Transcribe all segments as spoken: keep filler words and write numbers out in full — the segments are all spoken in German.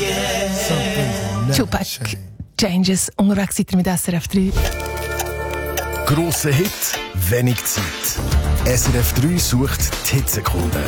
yeah. Tupac Changes, unterwegs seid ihr mit S R F drei. Grosser Hit, wenig Zeit. S R F drei sucht die Hitsekunden.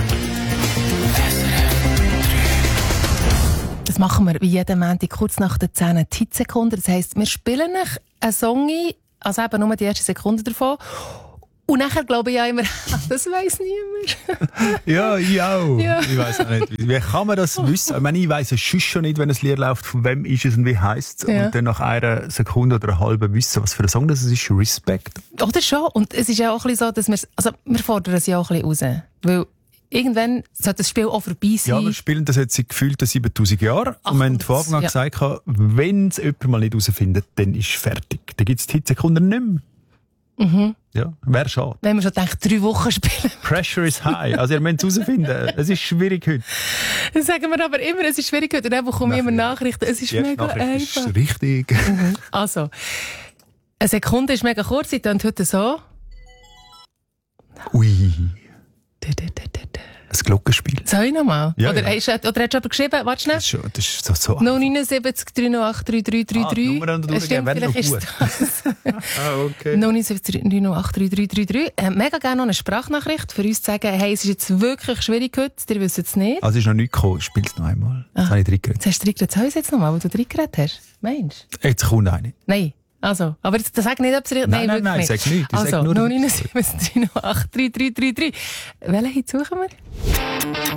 Das machen wir wie jeden Montag kurz nach der zehn die Hitsekunden. Das heisst, wir spielen euch einen Song ein, also eben nur die ersten Sekunden davon. Und nachher glaube ich ja immer, das weiss niemand. Ja, ich auch. Ja. Ich weiss auch nicht. Wie kann man das wissen? Ich meine, ich weiss es sonst schon nicht, wenn ein Lied läuft, von wem ist es und wie heisst es. Ja. Und dann nach einer Sekunde oder einer halben wissen, was für ein Song das ist. Respekt. Oder schon. Und es ist ja auch ein bisschen so, dass wir, also wir fordern es ja auch ein bisschen raus. Weil irgendwann sollte das Spiel auch vorbei sein. Ja, wir spielen das jetzt seit gefühlten siebentausend Jahren. Ach, und wir haben von Anfang an ja. gesagt, wenn es jemand mal nicht herausfindet, dann ist es fertig. Dann gibt es die Hitsekunden nicht mehr. Mhm. Ja, wäre schade. Wenn wir schon denkt, drei Wochen spielen. Pressure is high. Also ihr müsst es herausfinden. Es ist schwierig heute. Dann sagen wir aber immer, es ist schwierig heute. Und dann bekomme ich immer Nachrichten. Es ist Die erste mega Nachricht einfach. ist richtig. Mhm. Also, eine Sekunde ist mega kurz. Sie tönt heute so. Ui. Da, da, da, da, da. Ein Glockenspiel. Soll ich nochmal? Ja, oder, ja. Hast, oder hast du jemand geschrieben? Warte schnell. Das ist, schon, das ist so, so null neun sieben drei null acht drei drei drei Ah, die drei. Nummer durchgeben, Stimmt, wäre noch vielleicht ist gut. das. Ah, okay. null neun sieben drei null acht drei drei drei drei. Äh, mega gerne noch eine Sprachnachricht für uns zu sagen, hey, es ist jetzt wirklich schwierig heute, ihr wisst es nicht. Also ist noch nichts gekommen, spiel es noch einmal. Jetzt Ah. habe ich drin geredet. Jetzt hast du drin geredet. Soll ich es jetzt nochmal, wo du drin geredet hast? Meinst du? Jetzt kommt eine. Nein. Also, aber jetzt sag nicht, ob es richtig Nein, nein, wirklich nein, nicht. sag nicht. Ich Also, sag nur, null neun sieben drei null acht drei drei drei drei. Welche Hit suchen wir?